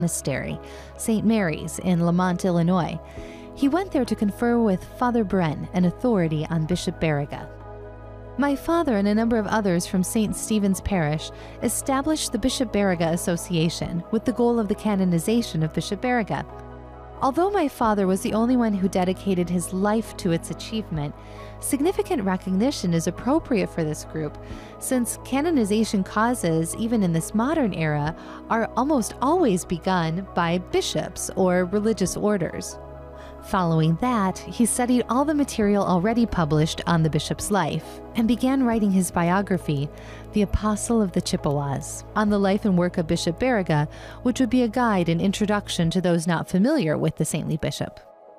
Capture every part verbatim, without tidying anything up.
Monastery, Saint Mary's in Lamont, Illinois. He went there to confer with Father Bren, an authority on Bishop Barriga. My father and a number of others from Saint Stephen's Parish established the Bishop Barriga Association with the goal of the canonization of Bishop Barriga. Although my father was the only one who dedicated his life to its achievement, significant recognition is appropriate for this group, since canonization causes, even in this modern era, are almost always begun by bishops or religious orders. Following that, he studied all the material already published on the bishop's life and began writing his biography, The Apostle of the Chippewas, on the life and work of Bishop Barriga, which would be a guide and introduction to those not familiar with the saintly bishop.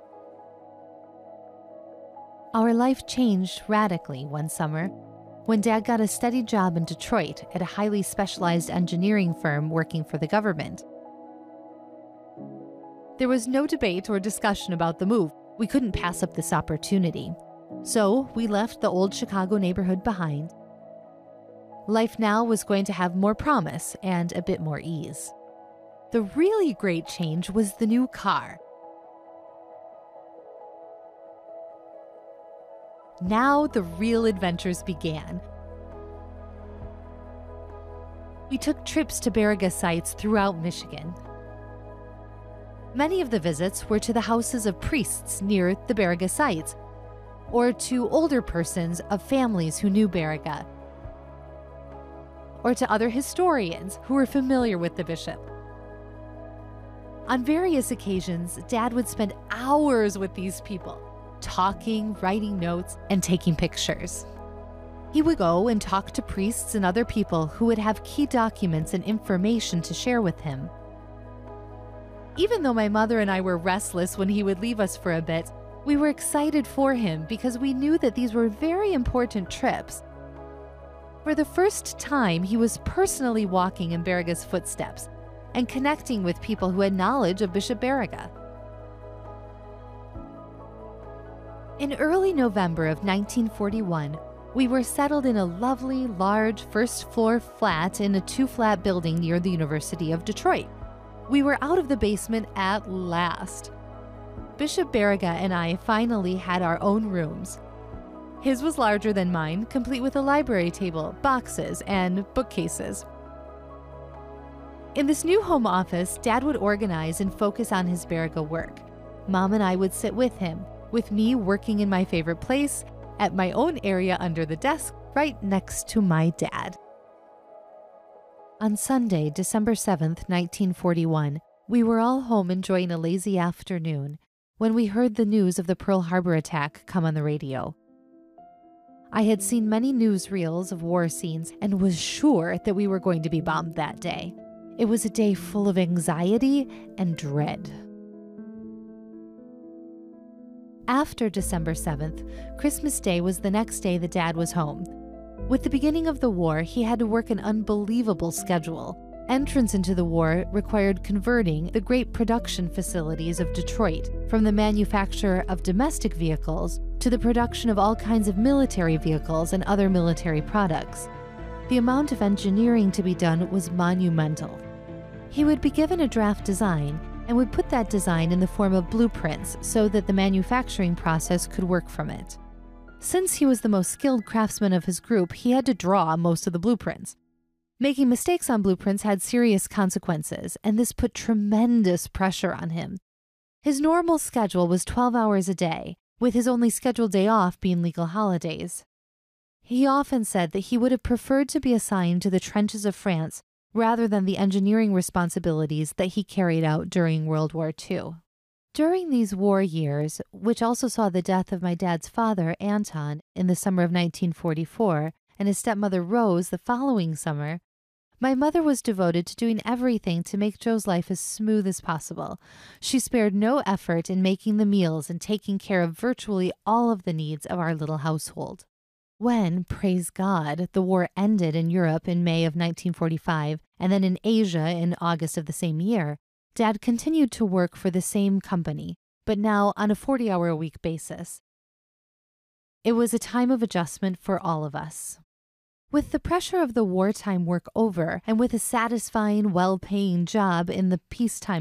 Our life changed radically one summer when Dad got a steady job in Detroit at a highly specialized engineering firm working for the government. There was no debate or discussion about the move. We couldn't pass up this opportunity. So we left the old Chicago neighborhood behind. Life now was going to have more promise and a bit more ease. The really great change was the new car. Now the real adventures began. We took trips to Barriga sites throughout Michigan. Many of the visits were to the houses of priests near the Barriga sites, or to older persons of families who knew Barriga, or to other historians who were familiar with the bishop. On various occasions, Dad would spend hours with these people, talking, writing notes, and taking pictures. He would go and talk to priests and other people who would have key documents and information to share with him. Even though my mother and I were restless when he would leave us for a bit, we were excited for him because we knew that these were very important trips. For the first time, he was personally walking in Barriga's footsteps and connecting with people who had knowledge of Bishop Barriga. In early November of nineteen forty-one, we were settled in a lovely, large, first-floor flat in a two-flat building near the University of Detroit. We were out of the basement at last. Bishop Barriga and I finally had our own rooms. His was larger than mine, complete with a library table, boxes, and bookcases. In this new home office, Dad would organize and focus on his Barriga work. Mom and I would sit with him, with me working in my favorite place, at my own area under the desk, right next to my dad. On Sunday, December seventh, nineteen forty-one, we were all home enjoying a lazy afternoon when we heard the news of the Pearl Harbor attack come on the radio. I had seen many newsreels of war scenes and was sure that we were going to be bombed that day. It was a day full of anxiety and dread. After December seventh, Christmas Day was the next day that Dad was home. With the beginning of the war, he had to work an unbelievable schedule. Entrance into the war required converting the great production facilities of Detroit from the manufacture of domestic vehicles to the production of all kinds of military vehicles and other military products. The amount of engineering to be done was monumental. He would be given a draft design and would put that design in the form of blueprints so that the manufacturing process could work from it. Since he was the most skilled craftsman of his group, he had to draw most of the blueprints. Making mistakes on blueprints had serious consequences, and this put tremendous pressure on him. His normal schedule was twelve hours a day, with his only scheduled day off being legal holidays. He often said that he would have preferred to be assigned to the trenches of France rather than the engineering responsibilities that he carried out during World War Two. During these war years, which also saw the death of my dad's father, Anton, in the summer of nineteen forty-four, and his stepmother, Rose, the following summer, my mother was devoted to doing everything to make Joe's life as smooth as possible. She spared no effort in making the meals and taking care of virtually all of the needs of our little household. When, praise God, the war ended in Europe in May of nineteen forty-five, and then in Asia in August of the same year, Dad continued to work for the same company, but now on a forty-hour-a-week basis. It was a time of adjustment for all of us. With the pressure of the wartime work over, and with a satisfying, well-paying job in the peacetime